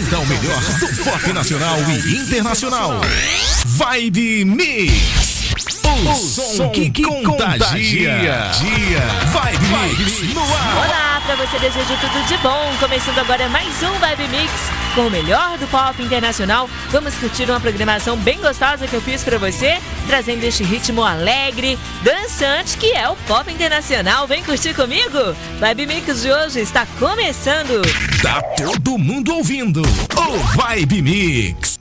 apresenta o melhor do pop nacional e internacional. Vibe Mix. O som que contagia. Vibe Mix no ar. Olá, pra você desejo tudo de bom. Começando agora mais um Vibe Mix com o melhor do pop internacional. Vamos curtir uma programação bem gostosa que eu fiz pra você, trazendo este ritmo alegre, dançante que é o pop internacional. Vem curtir comigo? Vibe Mix de hoje está começando. Tá todo mundo ouvindo o Vibe Mix.